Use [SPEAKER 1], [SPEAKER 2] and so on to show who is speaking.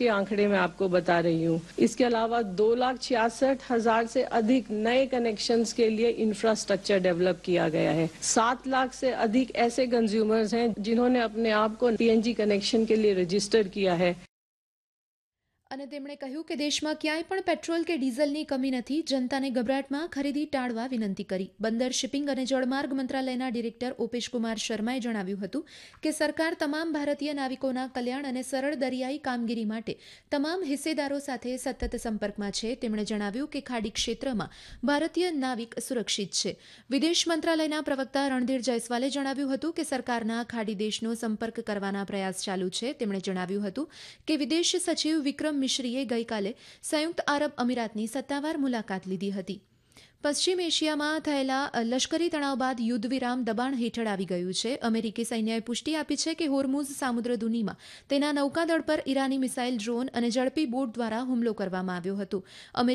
[SPEAKER 1] के आंकड़े मैं आपको बता रही हूँ। इसके अलावा 2,66,000 से अधिक नए कनेक्शंस के लिए इंफ्रास्ट्रक्चर डेवलप किया गया है। 7 लाख से अधिक ऐसे कंज्यूमर्स हैं जिन्होंने अपने आप को पीएनजी कनेक्शन के लिए रजिस्टर किया है।
[SPEAKER 2] અને તેમણે કહ્યું કે દેશમાં ક્યાંય પણ પેટ્રોલ કે ડીઝલની કમી નથી. જનતાને ગભરાટમાં ખરીદી ટાળવા વિનંતી કરી. બંદર, શિપિંગ અને જળમાર્ગ મંત્રાલયના ડિરેક્ટર ઓપેશકુમાર શર્માએ જણાવ્યું હતું કે સરકાર તમામ ભારતીય નાવિકોના કલ્યાણ અને સરળ દરિયાઈ કામગીરી માટે તમામ હિસ્સેદારો સાથે સતત સંપર્કમાં છે. તેમણે જણાવ્યું કે ખાડી ક્ષેત્રમાં ભારતીય નાવિક સુરક્ષિત છે. વિદેશ મંત્રાલયના પ્રવક્તા રણધીર જયસ્વાલે જણાવ્યું હતું કે સરકારના ખાડી દેશનો સંપર્ક કરવાના પ્રયાસ ચાલુ છે. તેમણે જણાવ્યું હતું કે વિદેશ સચિવ વિક્રમ મિશ્રીએ ગઈકાલે સંયુક્ત આરબ અમીરાતની સત્તાવાર મુલાકાત લીધી હતી. પશ્ચિમ એશિયામાં થયેલા લશ્કરી તણાવ બાદ યુદ્ધ વિરામ દબાણ હેઠળ આવી ગયું છે. અમેરિકી સૈન્યએ પુષ્ટિ આપી છે કે હોર્મુઝ સામુદ્રધુનીમાં તેના નૌકાદળ પર ઈરાની મિસાઇલ, ડ્રોન અને ઝડપી બોટ દ્વારા હુમલો કરવામાં આવ્યો હતો.